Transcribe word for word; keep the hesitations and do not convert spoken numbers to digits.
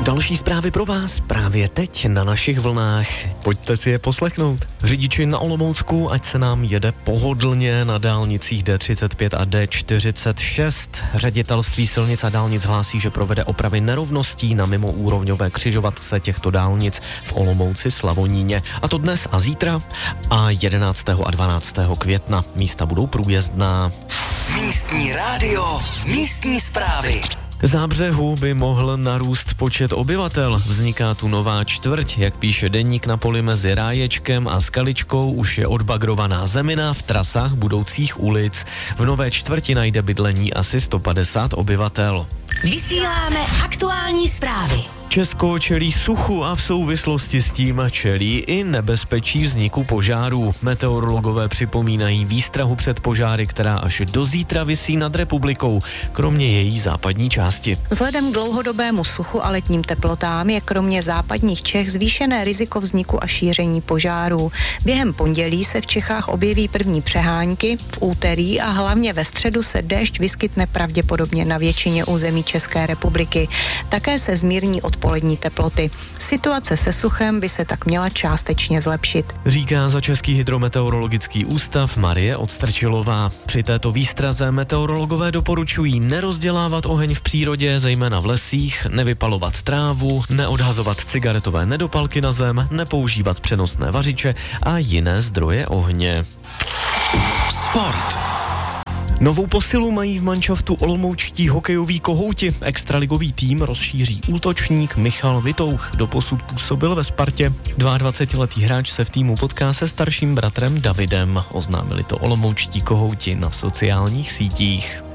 Další zprávy pro vás právě teď na našich vlnách. Pojďte si je poslechnout. Řidiči na Olomoucku, ať se nám jede pohodlně na dálnicích D třicet pět a D čtyřicet šest. Ředitelství silnic a dálnic hlásí, že provede opravy nerovností na mimoúrovňové křižovatce těchto dálnic v Olomouci, Slavoníně. A to dnes a zítra a jedenáctého a dvanáctého května. Místa budou průjezdná. Místní rádio, místní zprávy. Zábřehu by mohl narůst počet obyvatel. Vzniká tu nová čtvrť, jak píše deník, na poli mezi Ráječkem a Skaličkou už je odbagrovaná zemina v trasách budoucích ulic. V nové čtvrti najde bydlení asi sto padesát obyvatel. Vysíláme aktuální zprávy. Česko čelí suchu a v souvislosti s tím čelí i nebezpečí vzniku požárů. Meteorologové připomínají výstrahu před požáry, která až do zítra visí nad republikou, kromě její západní části. Vzhledem k dlouhodobému suchu a letním teplotám je kromě západních Čech zvýšené riziko vzniku a šíření požárů. Během pondělí se v Čechách objeví první přehánky, v úterý a hlavně ve středu se déšť vyskytne pravděpodobně na většině území České republiky. Také se zmírní odpolední teploty. Situace se suchem by se tak měla částečně zlepšit. Říká za Český hydrometeorologický ústav Marie Odstrčilová. Při této výstraze meteorologové doporučují nerozdělávat oheň v přírodě, zejména v lesích, nevypalovat trávu, neodhazovat cigaretové nedopalky na zem, nepoužívat přenosné vařiče a jiné zdroje ohně. Sport. Novou posilu mají v manšaftu olomoučtí hokejoví kohouti. Extraligový tým rozšíří útočník Michal Vitouch. Doposud působil ve Spartě. dvaadvacetiletý hráč se v týmu potká se starším bratrem Davidem. Oznámili to olomoučtí kohouti na sociálních sítích.